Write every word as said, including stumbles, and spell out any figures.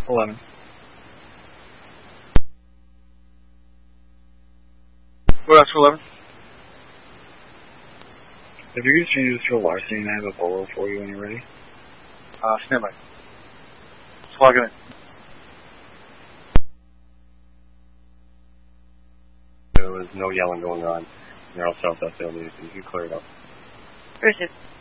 eleven. What else, eleven? If you could change this to a larceny, I have a bolo for you when you're ready. Uh, stand by. Just log it in. There was no yelling going on. They're all self-S L. You can clear it up. Where is it?